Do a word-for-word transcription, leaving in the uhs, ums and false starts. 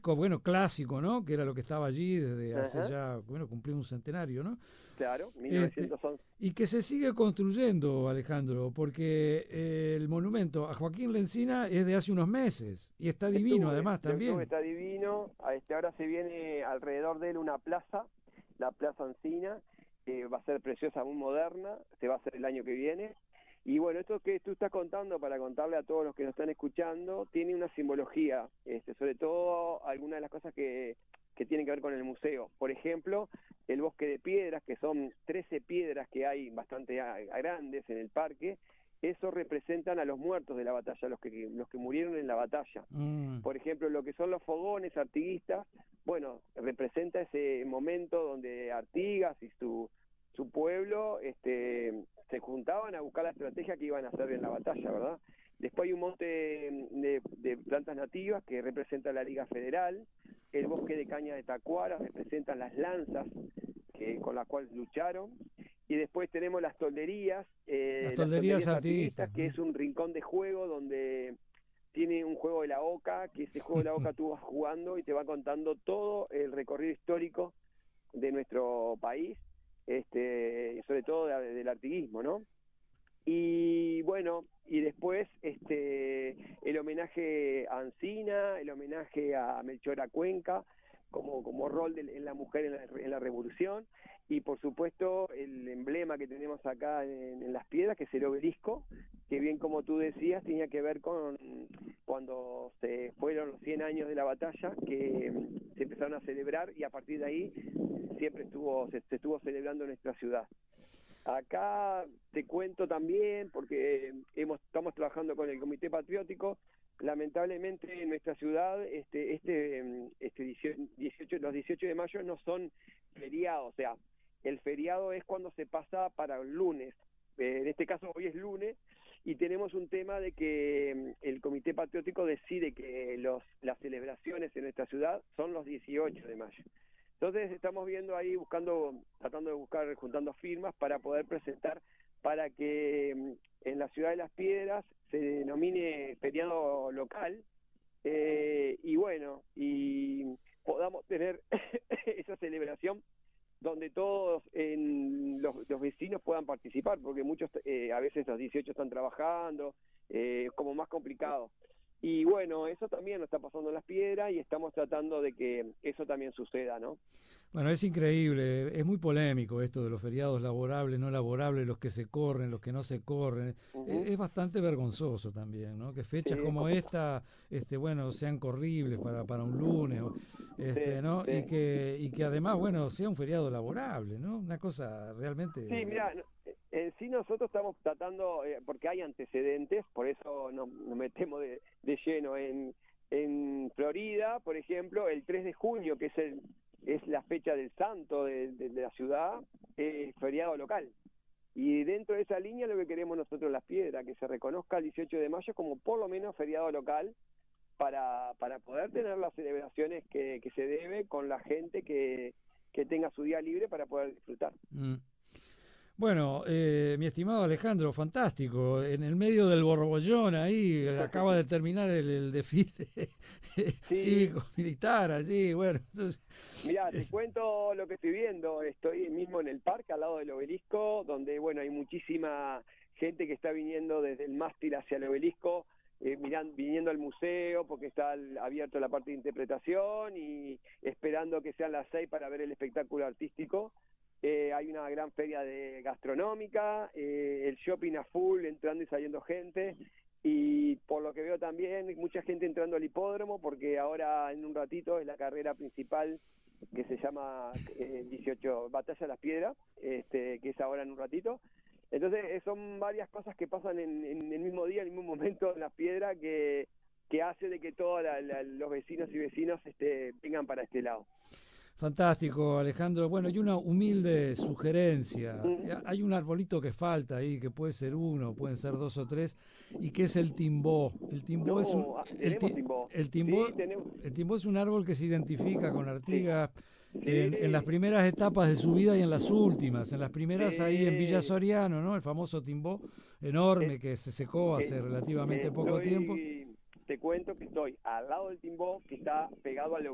obelisco, bueno, clásico, ¿no? Que era lo que estaba allí desde hace Ajá, ya, bueno, cumplió un centenario, ¿no? claro, Este, mil novecientos once. y que se sigue construyendo, Alejandro, porque eh, el monumento a Joaquín Lencina es de hace unos meses y está Yo divino estuve, además yo estuve, también. está divino. A este, ahora se viene alrededor de él una plaza, la Plaza Ancina, que va a ser preciosa, muy moderna, se va a hacer el año que viene. Y bueno, esto que tú estás contando, para contarle a todos los que nos están escuchando, tiene una simbología, este, sobre todo algunas de las cosas que, que tienen que ver con el museo. Por ejemplo, el bosque de piedras, que son trece piedras que hay bastante a- a grandes en el parque, eso representan a los muertos de la batalla, los que, los que murieron en la batalla. Mm. Por ejemplo, lo que son los fogones artiguistas, bueno, representa ese momento donde Artigas y su, su pueblo este, se juntaban a buscar la estrategia que iban a hacer en la batalla, ¿verdad? Después hay un monte de, de plantas nativas que representa la Liga Federal, el bosque de caña de Tacuara representa las lanzas que, con las cuales lucharon, y después tenemos las tolderías, Las eh, las tolderías tolderías artiguistas. artiguistas, que Mm. es un rincón de juego donde tiene un juego de la Oca, que ese juego de la Oca tú vas jugando y te va contando todo el recorrido histórico de nuestro país, este, sobre todo de- del artiguismo, ¿no? Y bueno, y después este el homenaje a Ancina, el homenaje a Melchora Cuenca, como, como rol de en la mujer en la, en la revolución, y por supuesto el emblema que tenemos acá en, en las piedras, que es el obelisco, que bien como tú decías, tenía que ver con cuando se fueron los cien años de la batalla, que se empezaron a celebrar, y a partir de ahí siempre estuvo se, se estuvo celebrando en nuestra ciudad. Acá te cuento también, porque hemos, estamos trabajando con el Comité Patriótico. Lamentablemente en nuestra ciudad este, este, este dieciocho, los dieciocho de mayo no son feriados, o sea, el feriado es cuando se pasa para el lunes. Eh, en este caso hoy es lunes y tenemos un tema de que mm, el Comité Patriótico decide que los, las celebraciones en nuestra ciudad son los dieciocho de mayo. Entonces estamos viendo ahí, buscando, tratando de buscar, juntando firmas para poder presentar, para que mm, en la ciudad de Las Piedras se denomine feriado local, eh, y bueno, y podamos tener esa celebración donde todos en los, los vecinos puedan participar, porque muchos eh, a veces los dieciocho están trabajando, eh, es como más complicado. Y bueno, eso también nos está pasando en Las Piedras y estamos tratando de que eso también suceda, ¿no? Bueno, es increíble, es muy polémico esto de los feriados laborables, no laborables, los que se corren, los que no se corren. Uh-huh. E- Es bastante vergonzoso también, ¿no? Que Sí, fechas es como complicado. esta, este, bueno, sean corribles para, para un lunes, o, Sí, este, ¿no? Y sí. que, y que además, bueno, sea un feriado laborable, ¿no? Una cosa Sí, realmente. mira, no, en sí nosotros estamos tratando, eh, porque hay antecedentes, por eso nos, nos metemos de, de lleno en, en Florida, por ejemplo, el tres de junio, que es el es la fecha del santo de, de, de la ciudad, es feriado local. Y dentro de esa línea lo que queremos nosotros en Las Piedras, que se reconozca el dieciocho de mayo como por lo menos feriado local para, para poder tener las celebraciones que, que se debe con la gente que, que tenga su día libre para poder disfrutar. Mm. Bueno, eh, mi estimado Alejandro, fantástico. En el medio del borbollón ahí eh, acaba de terminar el, el desfile Sí, cívico-militar allí. Bueno, entonces, mira, eh, te cuento lo que estoy viendo. Estoy mismo en el parque, al lado del obelisco, donde, bueno, hay muchísima gente que está viniendo desde el mástil hacia el obelisco, eh, miran, viniendo al museo, porque está el- abierto la parte de interpretación y esperando que sean las seis para ver el espectáculo artístico. Eh, hay una gran feria de gastronómica, eh, el shopping a full, entrando y saliendo gente. Y por lo que veo también, mucha gente entrando al hipódromo, porque ahora en un ratito es la carrera principal que se llama eh, dieciocho Batalla de las Piedras, este, que es ahora en un ratito. Entonces eh, son varias cosas que pasan en, en el mismo día, en el mismo momento en las piedras, que, que hace de que todos la, la, los vecinos y vecinos este, vengan para este lado. fantástico, Alejandro. Bueno, y una humilde sugerencia. Mm. Eh, Hay un arbolito que falta ahí, que puede ser uno, pueden ser dos o tres, y que es el timbó. El timbó es un, No, ah, el, tenemos ti- timbó. el timbó, Sí, tenemos. el timbó es un árbol que se identifica con Sí, Artigas en, en las sí, primeras etapas de su vida y en las últimas. En las primeras ahí en Villa sí. Soriano, ¿no? El famoso timbó Eh, enorme que se secó eh, hace relativamente poco tiempo. estoy, te cuento que estoy al lado del timbó que está pegado al